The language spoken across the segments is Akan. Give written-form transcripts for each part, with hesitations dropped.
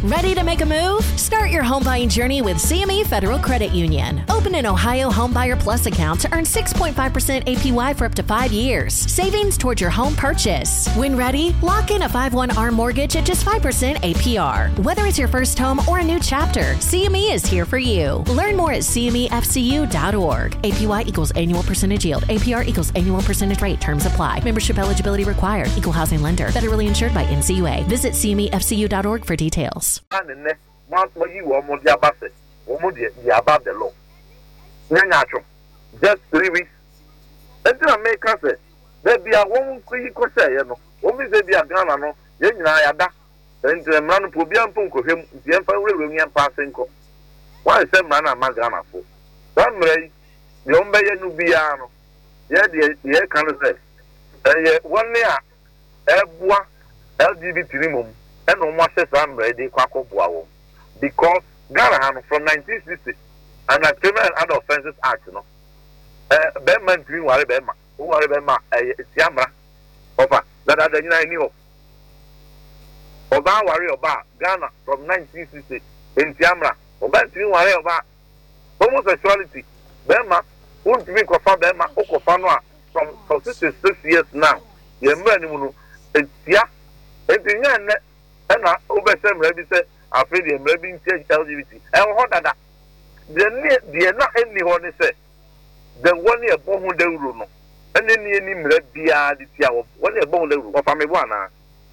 Ready to make a move? Start your home buying journey with CME Federal Credit Union. Open an Ohio Homebuyer Plus account to earn 6.5% APY for up to 5 years. Savings towards your home purchase. When ready, lock in a 5/1 ARM mortgage at just 5% APR. Whether it's your first home or a new chapter, CME is here for you. Learn more at CMEFCU.org. APY equals annual percentage yield. APR equals annual percentage rate. Terms apply. Membership eligibility required. Equal housing lender. Federally insured by NCUA. Visit CMEFCU.org for details. Just 3 weeks. Until I make us say, there be a woman quick say, you know, only they be a Ghana, no, Yada, and the man who be a punk of him, the Emperor William passing. Why is that man a Magana for? Some way, the Ombeya Nubiano, yeah, the can say, and yet 1 year, Ebwa, LGBT minimum, and no more says I'm ready, Quaco Boao. Because Ghana from 1960 and a Criminal and Other Offences Act, you know. Benman Green Waribema, who Waribema, Siamra, over that other United Oba Wari Oba, Ghana from 1960 in Siamra, Oba Green Wari Oba, homosexuality, Bema, won't drink of Bema, Okofanwa from 66 years now. Yemanimuno, it's ya, it's in yan, and I oversem Rebbe said, I feel the Rebbe change LGBT. And what that? The not any one is said. The 1 year born with the room, and then the name Rebia, the Tiao, 1 year born the room of Amiwana.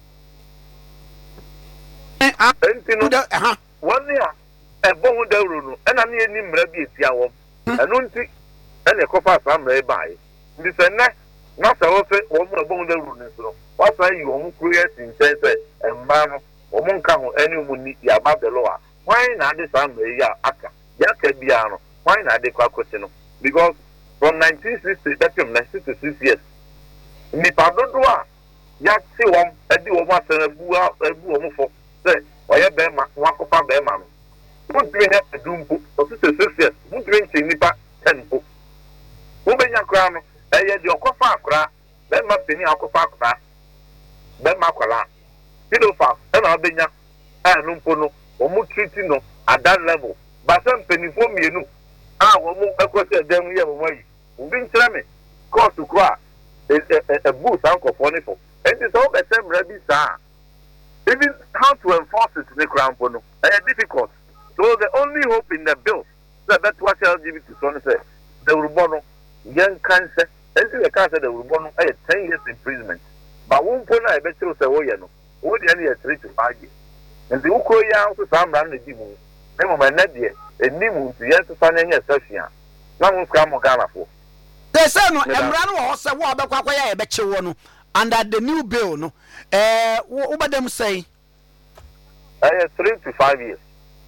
1 year, a born with the room, and I need him Rebia Tiao, and Unti, and a copper from Rebai. This is not so woman born the room. What's why you won't create in sense and man or Monka or anyone need about the law? Why not this family? Aka, Yakabiano, why not the question? Because from 1960, that's 1966 years. Nipa dodoa ya ti won edi wo ma sere bu wo for say oye be ma wakofa be ma no mo dre he edumpo o 66 years mo dre nti nipa 10 po mo be nya kra no eye de okofa akra be ma peni akofa akra be ma kwala pidofa e na be nya no mpo no o mo treat no at that level but some penifo mienu wo mo ekose dem ye mo yi ubi ntreme course to cry a boost uncle for nifo and it's all the same rebbe sir even how to enforce it in the crown pono difficult so the only hope in the bill that what LGBT son say the urbono young cancer and the cancer the urbono 10 years imprisonment but one pona e betro say oh no o de na 3 to 5 years and the ukoya also some ran the dimu e mo na de enimu to yes so na nya safia na mo ska mo Ghana for they say no emra no wo se wo abekwa akoya e bechewo no under the new bill no wo badam say 3 to 5 years.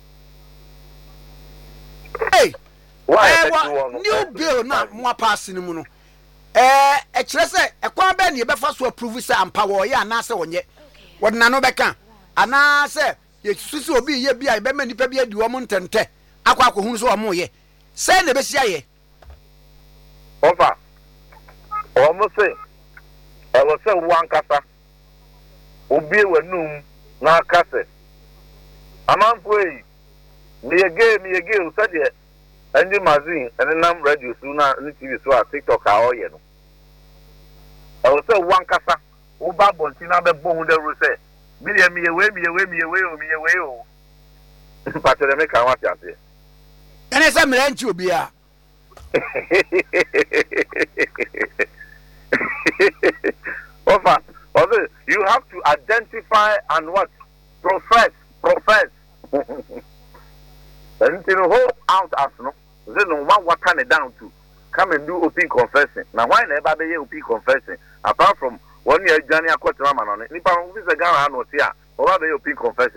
Hey, why new bill na mo pass ni mu no e kire say e kwa be na e befa so approve say ampa wo ye ana se wonye wodna no beka ana se ye susu obi ye bia e be ma nipa bia di wo mo ntente akwa akohunu so wo mo ye say na be sia ye Ofa, almost say, I was saying one casa, Obi Wenum, na Cassa. A man pray, me again, said yet, and you magazine, and then I'm ready sooner, and TV so I TikTok or you know. I was saying one casa, Oba Bontina, the bone that will say, me away, oh. But they make a watch out there. And it's a man to be a. You have to identify and what? Profess. And you hold out as no. Then what turn it down to? Come and do open confessing. Now why never be open confessing? Apart from 1 year journey a quarter man on it. Nipa who is a Ghana no tia. Or be open confessing.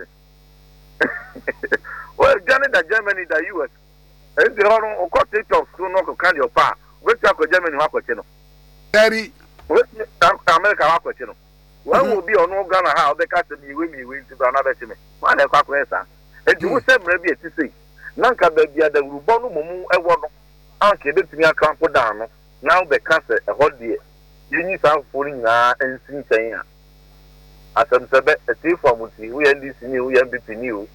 Well, Johnny the Germany the US. And the horn or cut TikTok so no can your pa. Which Germany Wakochino? Very America Wakochino. When will be on no Ghana how they cut me with me to another to me. One a quaquesa. And you say maybe to say. Nanka baby at the Rubono Mumu a water. Uncle, let me account for down. Now the cancer a whole year. You need some fooling and sing saying. As I'm said, a thief from we and this new young between you.